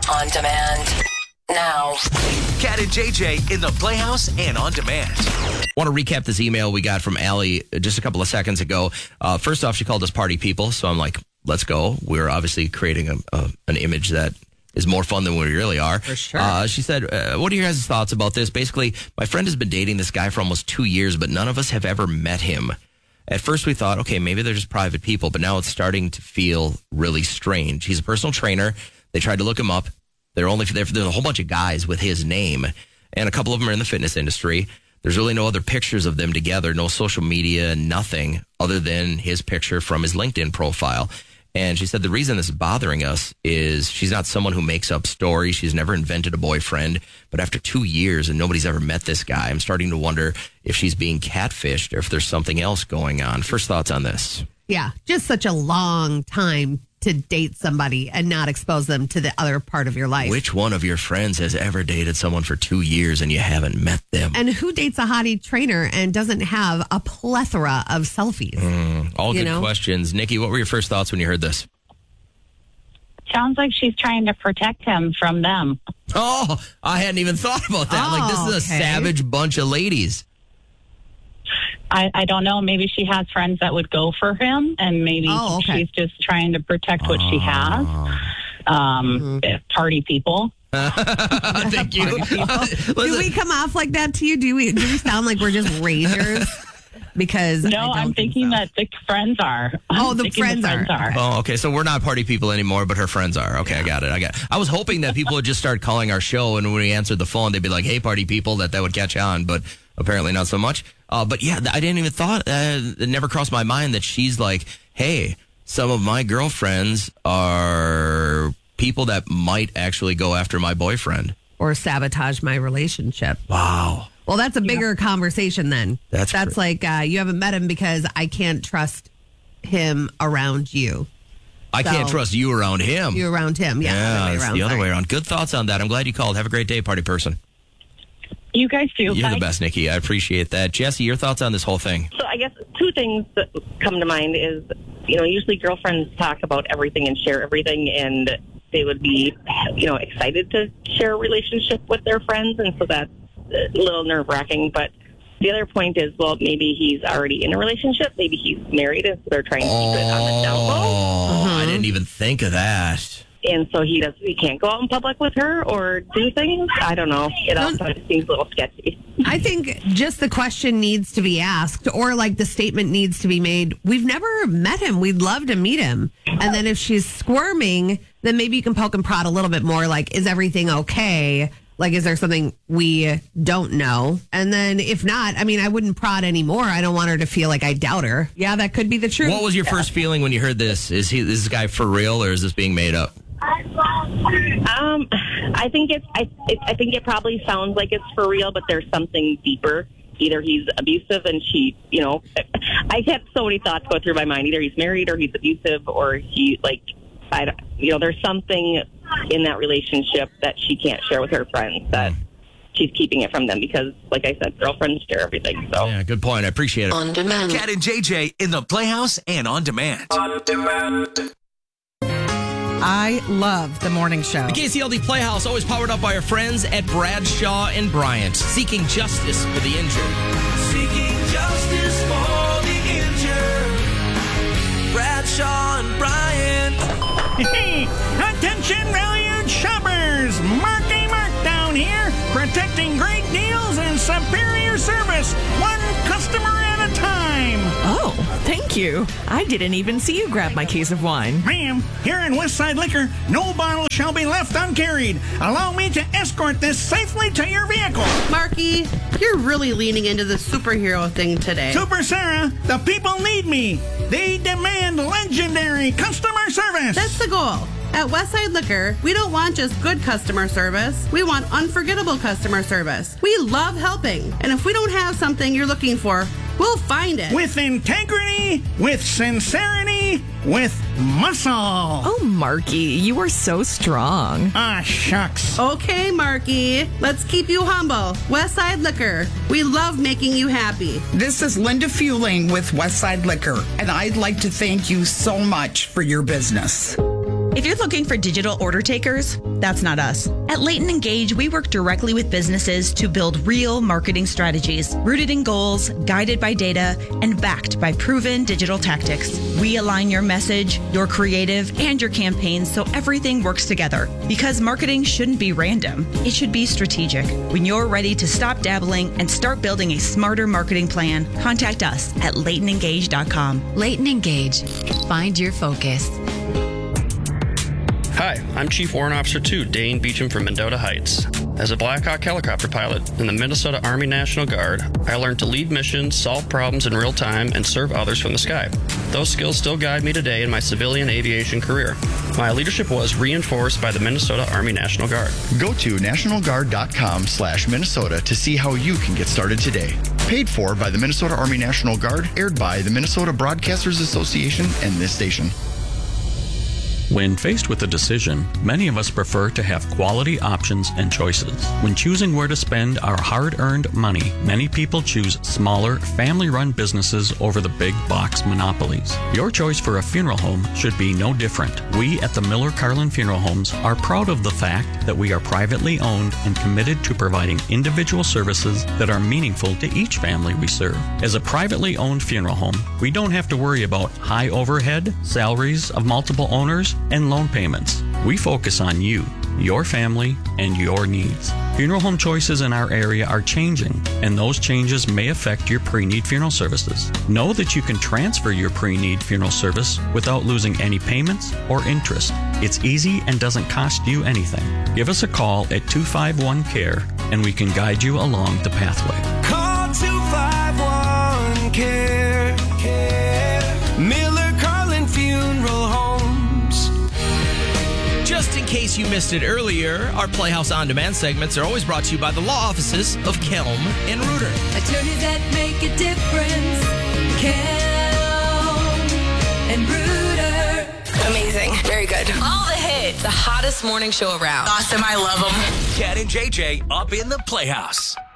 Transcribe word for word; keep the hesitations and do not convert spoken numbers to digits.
On demand. Now. Cat and J J in the Playhouse and on demand. I want to recap this email we got from Allie just a couple of seconds ago. Uh, first off, she called us party people. So I'm like, let's go. We're obviously creating a, a, an image that is more fun than we really are. For sure. Uh, she said, uh, what are your guys' thoughts about this? Basically, my friend has been dating this guy for almost two years, but none of us have ever met him. At first, we thought, okay, maybe they're just private people, but now it's starting to feel really strange. He's a personal trainer. They tried to look him up. They're only there's a whole bunch of guys with his name, and a couple of them are in the fitness industry. There's really no other pictures of them together, no social media, nothing other than his picture from his LinkedIn profile. And she said the reason this is bothering us is she's not someone who makes up stories. She's never invented a boyfriend. But after two years and nobody's ever met this guy, I'm starting to wonder if she's being catfished or if there's something else going on. First thoughts on this? Yeah, just such a long time to date somebody and not expose them to the other part of your life. Which one of your friends has ever dated someone for two years and you haven't met them? And who dates a hottie trainer and doesn't have a plethora of selfies? Mm, all You good know? questions. Nikki, what were your first thoughts when you heard this? Sounds like she's trying to protect him from them. Oh, I hadn't even thought about that. Oh, like, this is a okay. savage bunch of ladies. I, I don't know. Maybe she has friends that would go for him, and maybe Oh, okay. she's just trying to protect what she has. Um, Party people. Thank you. Do we come off like that to you? Do we, do we sound like we're just ragers? Because I No, don't I'm think thinking so. that the friends are. Oh, I'm the thinking friends are. are. Oh, okay. So we're not party people anymore, but her friends are. Okay, I got it. I got. I was hoping that people would just start calling our show, and when we answered the phone, they'd be like, "Hey, party people," that that would catch on. But apparently not so much. Uh, but yeah, I didn't even thought. Uh, it never crossed my mind that she's like, "Hey, some of my girlfriends are people that might actually go after my boyfriend." Or sabotage my relationship. Wow. Well, that's a bigger conversation then. That's that's cr- like uh, you haven't met him because I can't trust him around you. I So- can't trust you around him. You around him. Yeah, yeah, other way it's around. the other Sorry. way around. Good thoughts on that. I'm glad you called. Have a great day, party person. You guys do. You're Bye. the best, Nikki. I appreciate that. Jesse, your thoughts on this whole thing? So I guess two things that come to mind is, you know, usually girlfriends talk about everything and share everything, and they would be, you know, excited to share a relationship with their friends, and so that's a little nerve-wracking. But the other point is, well, maybe he's already in a relationship. Maybe he's married, and so they're trying to keep it on the down low. Oh, I didn't even think of that. And so he does. He can't go out in public with her or do things. I don't know. It all seems a little sketchy. I think just the question needs to be asked, or like the statement needs to be made. We've never met him. We'd love to meet him. And then if she's squirming, then maybe you can poke and prod a little bit more. Like, is everything okay? Like, is there something we don't know? And then if not, I mean, I wouldn't prod anymore. I don't want her to feel like I doubt her. Yeah, that could be the truth. What was your first feeling when you heard this? Is he is this guy for real, or is this being made up? Um, I think it's. I. It, I think it probably sounds like it's for real, but there's something deeper. Either he's abusive and she, you know, I had so many thoughts go through my mind. Either he's married or he's abusive, or he like, I, don't- you know, there's something in that relationship that she can't share with her friends that she's keeping it from them because, like I said, girlfriends share everything. So Yeah, good point. I appreciate it. On demand. Cat and J J in the Playhouse and on demand. I love the morning show. The K C L D Playhouse, always powered up by our friends at Bradshaw and Bryant, seeking justice for the injured. Seeking justice for the injured. Bradshaw and Bryant. Attention valued shoppers! Marky Mark down here, protecting great deals and superior service, one customer at a time. Oh, thank you. I didn't even see you grab my case of wine. Ma'am, here in Westside Liquor, no bottle shall be left uncarried. Allow me to escort this safely to your vehicle. Marky, you're really leaning into the superhero thing today. Super Sarah, the people need me. They demand legendary customer service. That's the goal. At Westside Liquor, we don't want just good customer service. We want unforgettable customer service. We love helping. And if we don't have something you're looking for, we'll find it. With integrity, with sincerity, with muscle. Oh, Marky, you are so strong. Ah, shucks. Okay, Marky. Let's keep you humble. Westside Liquor. We love making you happy. This is Linda Fueling with Westside Liquor, and I'd like to thank you so much for your business. If you're looking for digital order takers, that's not us. At Leighton Engage, we work directly with businesses to build real marketing strategies, rooted in goals, guided by data, and backed by proven digital tactics. We align your message, your creative, and your campaigns so everything works together. Because marketing shouldn't be random. It should be strategic. When you're ready to stop dabbling and start building a smarter marketing plan, contact us at leighton engage dot com. Leighton Engage. Find your focus. Hi, I'm Chief Warrant Officer two, Dane Beecham from Mendota Heights. As a Black Hawk helicopter pilot in the Minnesota Army National Guard, I learned to lead missions, solve problems in real time, and serve others from the sky. Those skills still guide me today in my civilian aviation career. My leadership was reinforced by the Minnesota Army National Guard. Go to national guard dot com slash Minnesota to see how you can get started today. Paid for by the Minnesota Army National Guard, aired by the Minnesota Broadcasters Association and this station. When faced with a decision, many of us prefer to have quality options and choices. When choosing where to spend our hard-earned money, many people choose smaller, family-run businesses over the big box monopolies. Your choice for a funeral home should be no different. We at the Miller Carlin Funeral Homes are proud of the fact that we are privately owned and committed to providing individual services that are meaningful to each family we serve. As a privately owned funeral home, we don't have to worry about high overhead, salaries of multiple owners, and loan payments. We focus on you, your family, and your needs. Funeral home choices in our area are changing, and those changes may affect your pre-need funeral services. Know that you can transfer your pre-need funeral service without losing any payments or interest. It's easy and doesn't cost you anything. Give us a call at two five one C A R E, and we can guide you along the pathway. Call two five one C A R E. Miller Carlin Funeral Home. Just in case you missed it earlier, our Playhouse On Demand segments are always brought to you by the law offices of Kelm and Reuter. Attorneys that make a difference. Kelm and Reuter. Amazing. Very good. All the hits. The hottest morning show around. Awesome. I love them. Cat and J J up in the Playhouse.